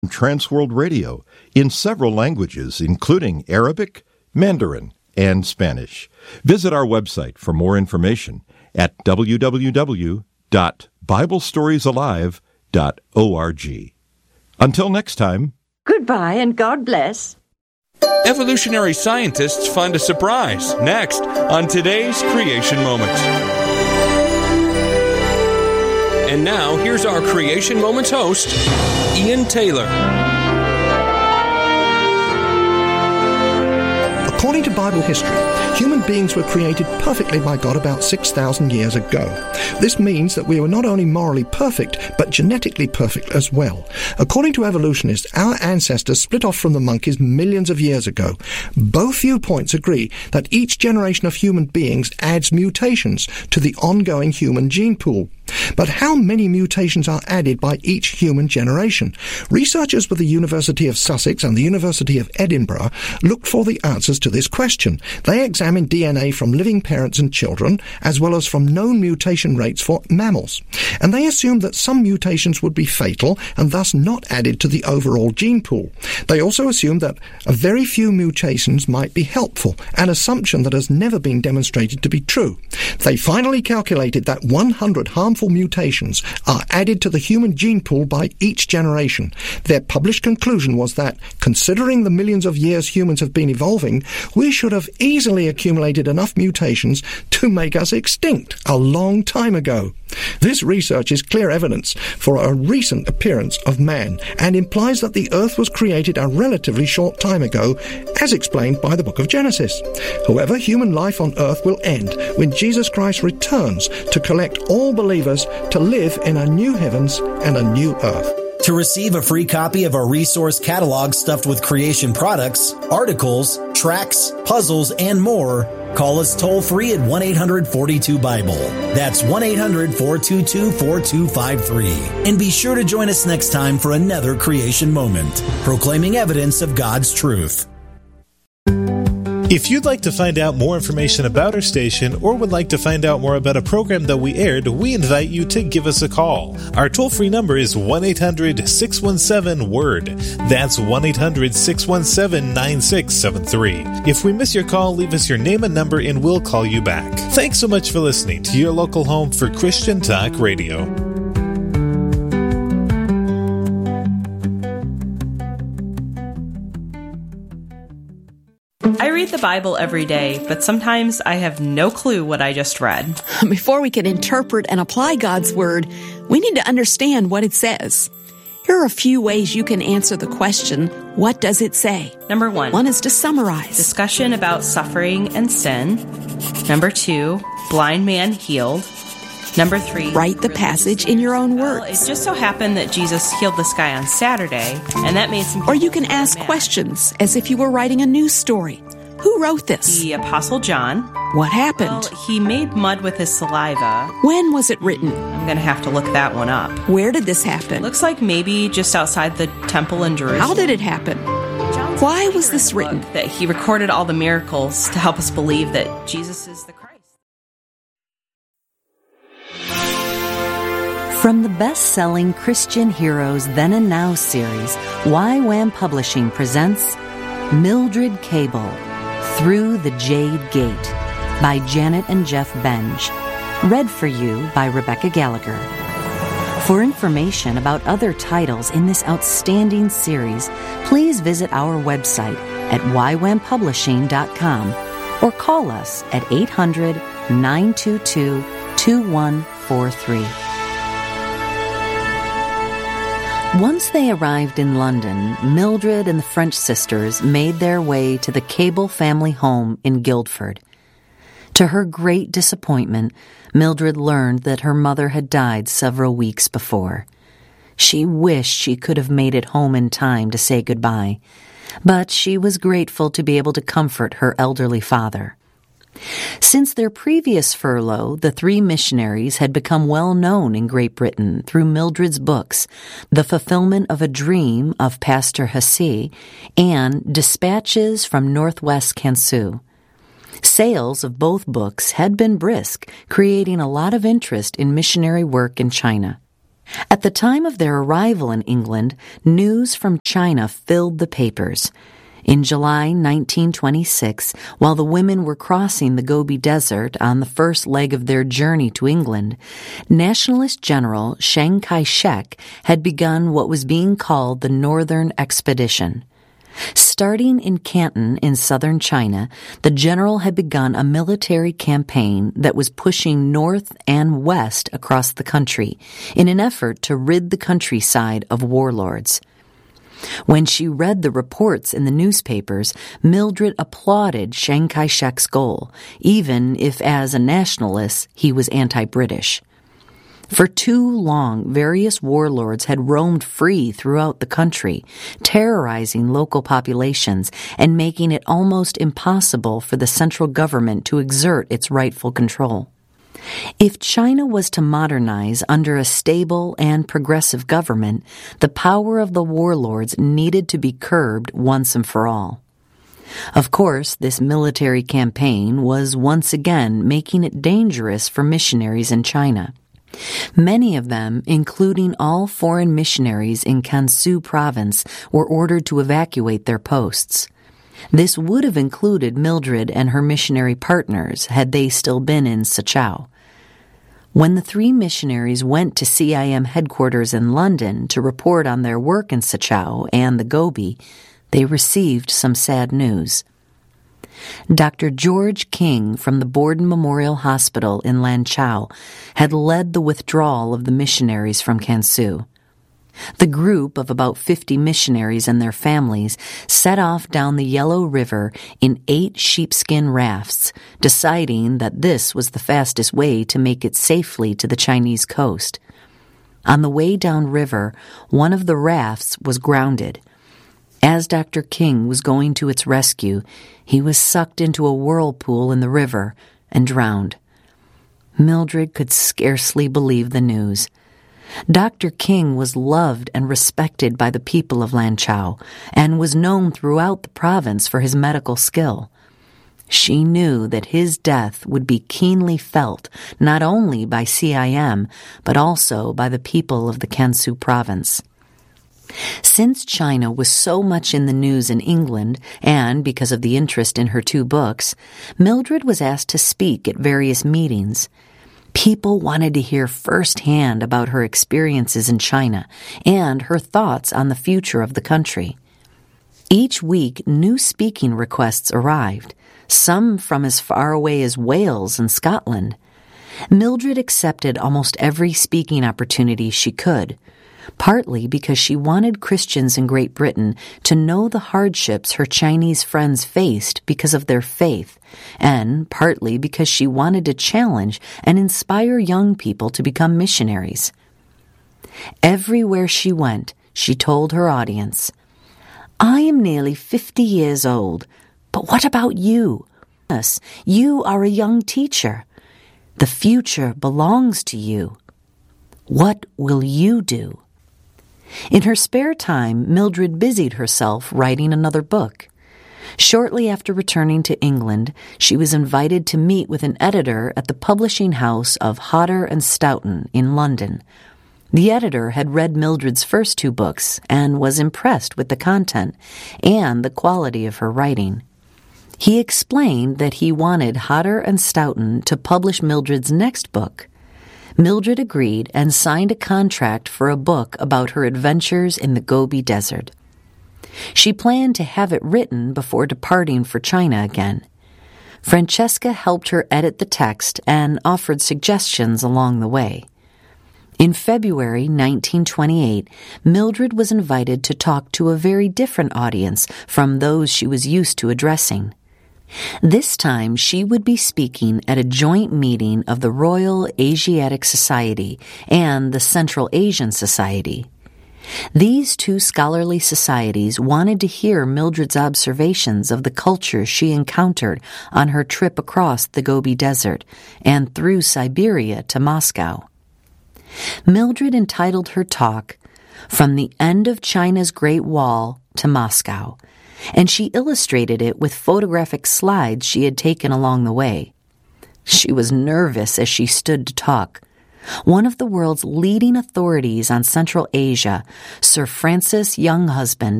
Transworld Radio in several languages, including Arabic, Mandarin, and Spanish. Visit our website for more information at www.biblestoriesalive.org. Until next time. Goodbye and God bless. Evolutionary scientists find a surprise next on today's Creation Moment. And now, here's our Creation Moments host, Ian Taylor. According to Bible history, human beings were created perfectly by God about 6,000 years ago. This means that we were not only morally perfect, but genetically perfect as well. According to evolutionists, our ancestors split off from the monkeys millions of years ago. Both viewpoints agree that each generation of human beings adds mutations to the ongoing human gene pool. But how many mutations are added by each human generation? Researchers with the University of Sussex and the University of Edinburgh looked for the answers to this question. They examined DNA from living parents and children, as well as from known mutation rates for mammals. And they assumed that some mutations would be fatal and thus not added to the overall gene pool. They also assumed that a very few mutations might be helpful, an assumption that has never been demonstrated to be true. They finally calculated that 100 harmful mutations are added to the human gene pool by each generation. Their published conclusion was that, considering the millions of years humans have been evolving, we should have easily accumulated enough mutations to make us extinct a long time ago. This research is clear evidence for a recent appearance of man and implies that the earth was created a relatively short time ago, as explained by the book of Genesis. However, human life on earth will end when Jesus Christ returns to collect all believers to live in a new heavens and a new earth. To receive a free copy of our resource catalog stuffed with creation products, articles, tracts, puzzles, and more, call us toll-free at 1-800-42-BIBLE. That's 1-800-422-4253. And be sure to join us next time for another Creation Moment, proclaiming evidence of God's truth. If you'd like to find out more information about our station or would like to find out more about a program that we aired, we invite you to give us a call. Our toll-free number is 1-800-617-WORD. That's 1-800-617-9673. If we miss your call, leave us your name and number and we'll call you back. Thanks so much for listening to your local home for Christian Talk Radio. I read the Bible every day, but sometimes I have no clue what I just read. Before we can interpret and apply God's Word, we need to understand what it says. Here are a few ways you can answer the question, what does it say? Number 1. One is to summarize. Discussion about suffering and sin. Number 2. Blind man healed. Number 3. Write the passage in your own words. Well, it just so happened that Jesus healed this guy on Saturday, and that made some. Or you can ask questions as if you were writing a news story. Who wrote this? The Apostle John. What happened? Well, he made mud with his saliva. When was it written? I'm going to have to look that one up. Where did this happen? Looks like maybe just outside the temple in Jerusalem. How did it happen? Why was this written? That he recorded all the miracles to help us believe that Jesus is the Christ. From the best-selling Christian Heroes Then and Now series, YWAM Publishing presents Mildred Cable, Through the Jade Gate, by Janet and Jeff Benj. Read for you by Rebecca Gallagher. For information about other titles in this outstanding series, please visit our website at ywampublishing.com or call us at 800-922-2143. Once they arrived in London, Mildred and the French sisters made their way to the Cable family home in Guildford. To her great disappointment, Mildred learned that her mother had died several weeks before. She wished she could have made it home in time to say goodbye, but she was grateful to be able to comfort her elderly father. Since their previous furlough, the three missionaries had become well known in Great Britain through Mildred's books, The Fulfillment of a Dream of Pastor Hussey and Dispatches from Northwest Kansu. Sales of both books had been brisk, creating a lot of interest in missionary work in China. At the time of their arrival in England, news from China filled the papers. In July 1926, while the women were crossing the Gobi Desert on the first leg of their journey to England, Nationalist General Chiang Kai-shek had begun what was being called the Northern Expedition. Starting in Canton in southern China, the general had begun a military campaign that was pushing north and west across the country in an effort to rid the countryside of warlords. When she read the reports in the newspapers, Mildred applauded Chiang Kai-shek's goal, even if as a nationalist he was anti-British. For too long, various warlords had roamed free throughout the country, terrorizing local populations and making it almost impossible for the central government to exert its rightful control. If China was to modernize under a stable and progressive government, the power of the warlords needed to be curbed once and for all. Of course, this military campaign was once again making it dangerous for missionaries in China. Many of them, including all foreign missionaries in Gansu province, were ordered to evacuate their posts. This would have included Mildred and her missionary partners had they still been in Sachau. When the three missionaries went to CIM headquarters in London to report on their work in Sachau and the Gobi, they received some sad news. Dr. George King from the Borden Memorial Hospital in Lanzhou had led the withdrawal of the missionaries from Gansu. The group of about 50 missionaries and their families set off down the Yellow River in 8 sheepskin rafts, deciding that this was the fastest way to make it safely to the Chinese coast. On the way downriver, one of the rafts was grounded. As Dr. King was going to its rescue, he was sucked into a whirlpool in the river and drowned. Mildred could scarcely believe the news. Dr. King was loved and respected by the people of Lanzhou and was known throughout the province for his medical skill. She knew that his death would be keenly felt not only by CIM but also by the people of the Gansu province. Since China was so much in the news in England, and because of the interest in her 2 books, Mildred was asked to speak at various meetings. People wanted to hear firsthand about her experiences in China and her thoughts on the future of the country. Each week, new speaking requests arrived, some from as far away as Wales and Scotland. Mildred accepted almost every speaking opportunity she could, partly because she wanted Christians in Great Britain to know the hardships her Chinese friends faced because of their faith, and partly because she wanted to challenge and inspire young people to become missionaries. Everywhere she went, she told her audience, "I am nearly 50 years old, but what about you? Yes, you are a young teacher. The future belongs to you. What will you do?" In her spare time, Mildred busied herself writing another book. Shortly after returning to England, she was invited to meet with an editor at the publishing house of Hodder and Stoughton in London. The editor had read Mildred's first 2 books and was impressed with the content and the quality of her writing. He explained that he wanted Hodder and Stoughton to publish Mildred's next book. Mildred agreed and signed a contract for a book about her adventures in the Gobi Desert. She planned to have it written before departing for China again. Francesca helped her edit the text and offered suggestions along the way. In February 1928, Mildred was invited to talk to a very different audience from those she was used to addressing. This time she would be speaking at a joint meeting of the Royal Asiatic Society and the Central Asian Society. These 2 scholarly societies wanted to hear Mildred's observations of the culture she encountered on her trip across the Gobi Desert and through Siberia to Moscow. Mildred entitled her talk, "From the End of China's Great Wall to Moscow," and she illustrated it with photographic slides she had taken along the way. She was nervous as she stood to talk. One of the world's leading authorities on Central Asia, Sir Francis Younghusband,